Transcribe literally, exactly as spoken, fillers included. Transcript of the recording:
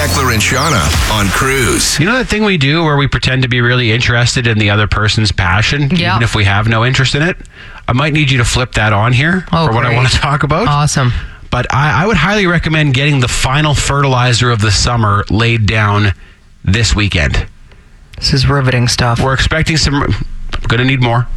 Eckler and Shauna on Cruise. You know that thing we do where we pretend to be really interested in the other person's passion, Yeah. even if we have no interest in it? I might need you to flip that on here Oh, for what I great. want to talk about. Awesome. But I, I would highly recommend getting the final fertilizer of the summer laid down this weekend. This is riveting stuff. We're expecting some... Going to need more.